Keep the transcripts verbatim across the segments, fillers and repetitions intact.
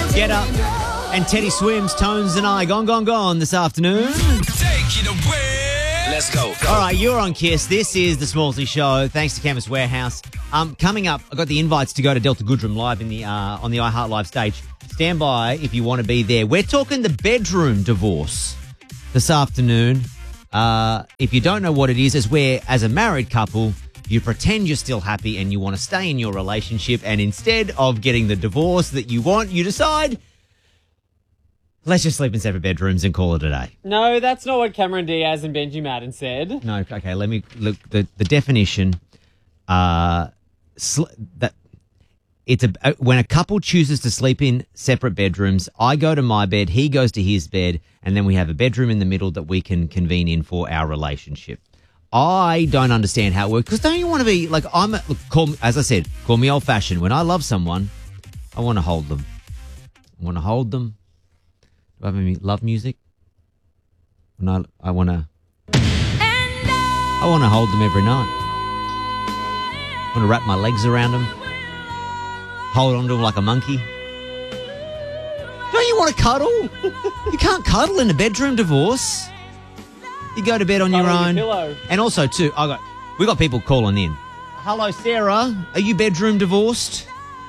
Get Up and Teddy Swims, Tones and I. Gone, gone, gone this afternoon. Take it away. Let's go. All right, you're on Kiss. This is the Smallsy Show. Thanks to Chemist Warehouse. Um, coming up, I got the invites to go to Delta Goodrem live in the uh, on the iHeart Live stage. Stand by if you want to be there. We're talking the bedroom divorce this afternoon. Uh, if you don't know what it is, it's where, as a married couple, you pretend you're still happy and you want to stay in your relationship, and instead of getting the divorce that you want, you decide, let's just sleep in separate bedrooms and call it a day. No, that's not what Cameron Diaz and Benji Madden said. No, okay, let me look. The, the definition, uh, sl- that it's a uh, when a couple chooses to sleep in separate bedrooms, I go to my bed, he goes to his bed, and then we have a bedroom in the middle that we can convene in for our relationship. I don't understand how it works, because don't you want to be like, I'm look, call me, as I said, call me old fashioned. When I love someone, I want to hold them. I want to hold them. Do I have any love music? When I I want to I want to hold them every night. I want to wrap my legs around them, hold on to them like a monkey. Don't you want to cuddle? You can't cuddle in a bedroom divorce. You go to bed on your Cuddle own. your pillow. And also, too, I got we got people calling in. Hello, Sarah. Are you bedroom divorced?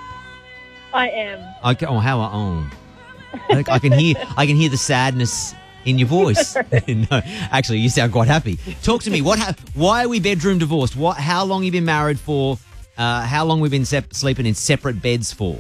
I am. Okay. Oh, how? Oh, I, I can hear. I can hear the sadness in your voice. No, actually, you sound quite happy. Talk to me. What? Ha- why are we bedroom divorced? What? How long you been married for? Uh, how long we've been sep- sleeping in separate beds for?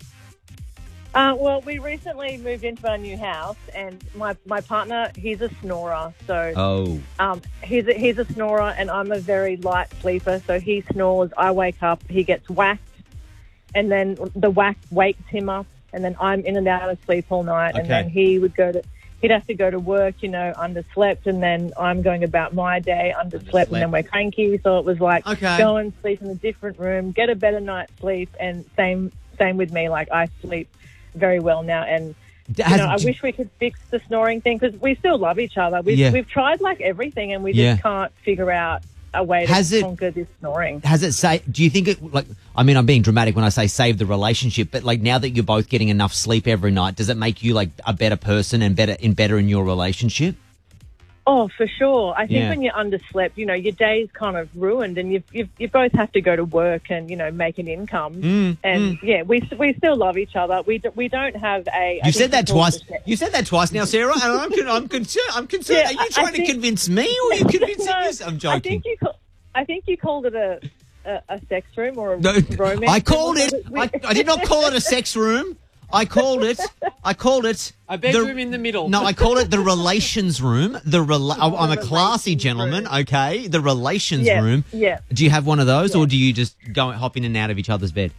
Uh, well, we recently moved into our new house, and my, my partner, he's a snorer. So Oh. um, he's a, he's a snorer, and I'm a very light sleeper. So he snores, I wake up, he gets whacked, and then the whack wakes him up, and then I'm in and out of sleep all night. Okay. And then he would go to he'd have to go to work, you know, underslept, and then I'm going about my day underslept, Underslept. and then we're cranky. So it was like, Okay. go and sleep in a different room, get a better night's sleep, and same same with me. Like, I sleep very well now, and you Has- know, I wish we could fix the snoring thing, because we still love each other. We've, Yeah. we've tried like everything, and we just Yeah. can't figure out a way to Has it- conquer this snoring. Has it say? Do you think it like? I mean, I'm being dramatic when I say save the relationship, but like now that you're both getting enough sleep every night, does it make you like a better person and better in better in your relationship? Oh, for sure. I think Yeah. when you're underslept, you know, your day's kind of ruined, and you've, you've, you both have to go to work and, you know, make an income. Mm, and, yeah, we we still love each other. We, do, we don't have a... I You think said that it's all twice. the- You said that twice now, Sarah, and I'm con- I'm concerned. I'm concerned. Yeah, Are you I- I trying to think- convince me, or are you convincing No, yourself? I'm I joking. think you call, I think you called it a, a, a sex room or a No, romance I called room. it. We- I, I did not call it a sex room. I called it. I called it A bedroom in the middle. No, I called it the relations room. The rela- oh, I'm a classy relations gentleman. room. Okay, the relations Yeah, room. yeah. Do you have one of those, Yeah. or do you just go hop in and out of each other's bed?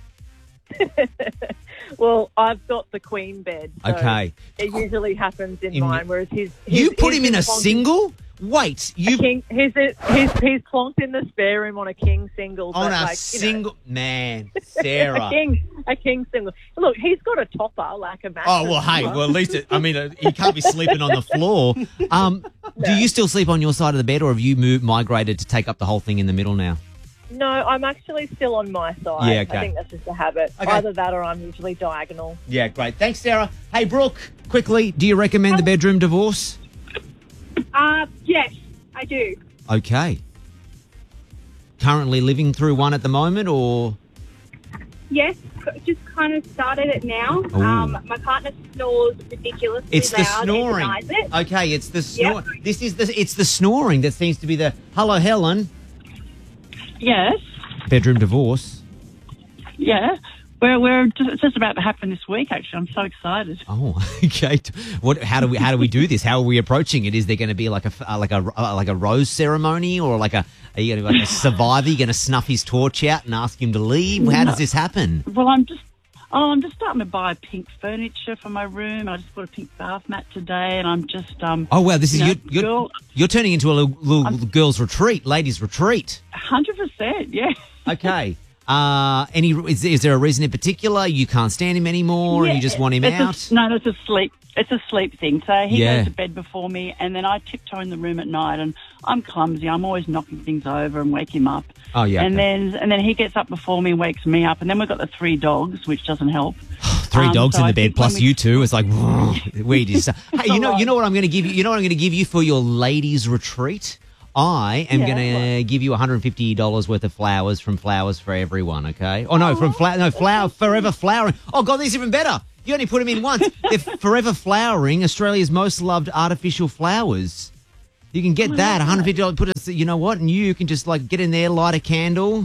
Well, I've got the queen bed. So Okay. It usually happens in, In- mine, whereas his... You his put his him in a is plonked- single. Wait, A you king, he's, he's, he's plonked in the spare room on a king single. on but a like, you know, single man, a Sarah. king, a king single. Look, he's got a topper, like a mattress. Oh well, hey, well at least it, I mean uh, you can't be sleeping on the floor. Um, do you still sleep on your side of the bed, or have you moved migrated to take up the whole thing in the middle now? No, I'm actually still on my side. Yeah, okay. I think that's just a habit. Okay. Either that or I'm usually diagonal. Yeah, great. Thanks, Sarah. Hey, Brooke, quickly, do you recommend the bedroom divorce? Uh, yes, I do. Okay. Currently living through one at the moment, or Yes, just kind of started it now. Ooh. Um, my partner snores ridiculously it's the loud. snoring? He denies it. Okay, it's the snor. Yep. This is the it's the snoring that seems to be the hello, Helen. Yes, Bedroom divorce. yeah. We're we're just, it's just about to happen this week. Actually, I'm so excited. Oh, okay. What? How do we? How do we do this? How are we approaching it? Is there going to be like a uh, like a uh, like a rose ceremony, or like a? Are you going to be like a survivor? You going to snuff his torch out and ask him to leave? How does this happen? Well, I'm just oh, I'm just starting to buy pink furniture for my room. I just bought a pink bath mat today, and I'm just um. Oh wow, this is you know, you're, you're, girl, you're turning into a little, little girls' retreat, ladies' retreat. hundred percent. Yeah. Okay. Uh, any is, is there a reason in particular you can't stand him anymore, and you just want him it's out? A, no, it's a sleep. It's a sleep thing. So he Yeah. goes to bed before me, and then I tiptoe in the room at night, and I'm clumsy. I'm always knocking things over and wake him up. Oh, yeah, And okay. then and then he gets up before me and wakes me up, and then we've got the three dogs, which doesn't help. Three Um, dogs so in I the bed think when plus we- you two. It's like, we just. Hey, you know, you know what I'm going to give you. You know what I'm going to give you for your ladies' retreat. I am Yeah, going to give you one hundred fifty dollars worth of flowers from Flowers for Everyone. Okay? Oh no, from flower. No, flower forever flowering. Oh God, these are even better. You only put them in once. They're forever flowering. Australia's most loved artificial flowers. You can get that one hundred fifty dollars. Put it. You know what? And you can just like get in there, light a candle.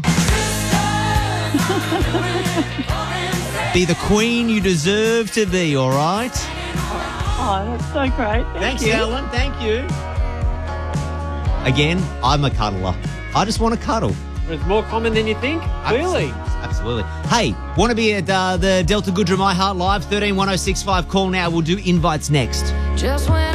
Be the queen you deserve to be, all right? Oh, that's so great. Thank Thanks, you. Ellen. Thank you. Again, I'm a cuddler. I just want to cuddle. It's more common than you think, clearly. Absolutely. Hey, want to be at uh, the Delta Goodra My Heart Live? thirteen one oh six five. Call now. We'll do invites next. Just when